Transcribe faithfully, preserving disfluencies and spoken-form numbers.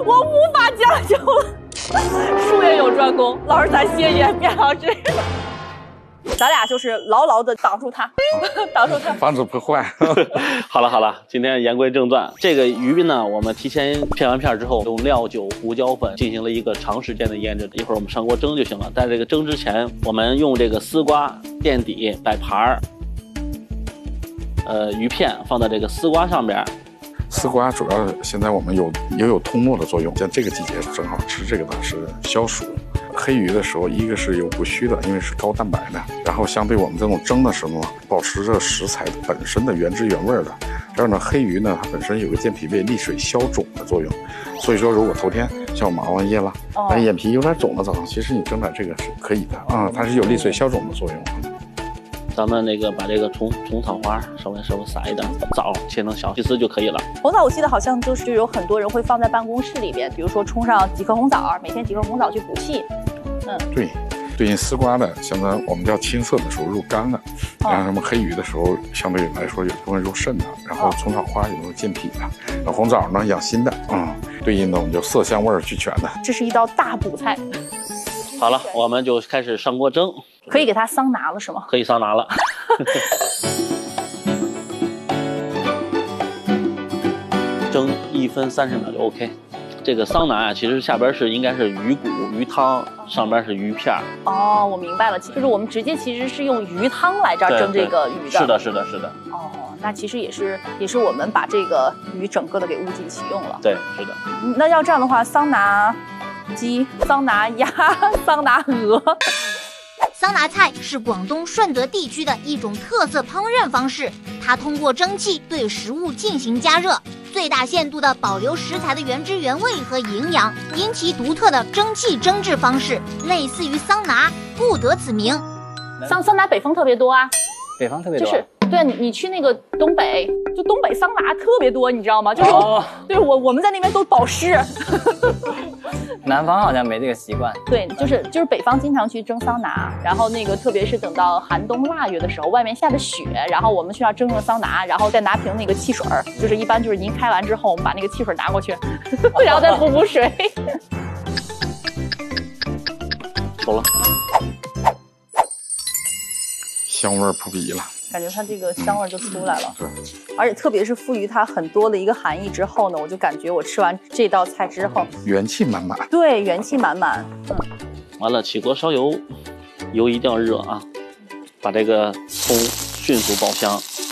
我无法将就了。术业有专攻，老师咱谢谢卞老师。咱俩就是牢牢的挡住它，挡住它， 防止破坏。 好了好了，今天言归正传，这个鱼呢，我们提前片完片之后，用料酒、胡椒粉进行了一个长时间的腌制，一会儿我们上锅蒸就行了。在这个蒸之前，我们用这个丝瓜垫底摆盘儿，呃，鱼片放在这个丝瓜上边。 丝瓜主要现在我们有也有通络的作用，像这个季节正好吃这个呢是消暑。黑鱼的时候，一个是有不虚的，因为是高蛋白的，然后相对我们这种蒸的时候，保持着食材本身的原汁原味的。这样呢，黑鱼呢它本身有个健脾胃、利水消肿的作用，所以说如果头天像我们熬完夜了，但眼皮有点肿的早上，其实你蒸点这个是可以的啊、嗯，它是有利水消肿的作用。 咱们那个把这个虫虫草花稍微稍微撒一点，枣切成小细丝就可以了。 红枣我记得好像就是有很多人会放在办公室里边，比如说冲上几颗红枣，每天几颗红枣去补气。嗯， 对，对应丝瓜的，相当我们叫青色的时候入肝的，然后什么黑鱼的时候相对来说有部分入肾的，然后虫草花有健脾的，然后红枣呢养心的，嗯，对应的我们就色香味儿俱全的。 这是一道大补菜。 好了，我们就开始上锅蒸。 可以给它桑拿了是吗？ 可以桑拿了。蒸一分三十秒就 OK。这个桑拿啊，其实下边是应该是鱼骨、鱼汤，上边是鱼片。 哦，我明白了，就是我们直接其实是用鱼汤来这儿蒸这个鱼的。 是的，是的，是的。 哦，那其实也是也是我们把这个鱼整个的给物尽其用了。 对，是的。 那要这样的话，桑拿鸡、桑拿鸭、桑拿鹅。 桑拿菜是广东顺德地区的一种特色烹饪方式，它通过蒸汽对食物进行加热，最大限度地保留食材的原汁原味和营养，因其独特的蒸汽蒸制方式，类似于桑拿，故得此名。 桑桑拿北方特别多啊， 北方特别多， 就是对你你去那个东北，就东北桑拿特别多，你知道吗？就是、哦、对我我们在那边都保湿。 南方好像没这个习惯。 对，就是就是北方经常去蒸桑拿，然后那个特别是等到寒冬腊月的时候，外面下着雪，然后我们去那蒸个桑拿，然后再拿瓶那个汽水，就是一般就是您开完之后，我们把那个汽水拿过去，然后再补补水。 熟了， 香味儿扑鼻了。 感觉它这个香味就出来了， 对、 嗯，而且特别是赋予它很多的一个含义之后呢，我就感觉我吃完这道菜之后， 元气满满。 对，元气满满。嗯， 完了，起锅烧油，油一定要热啊，把这个葱迅速爆香。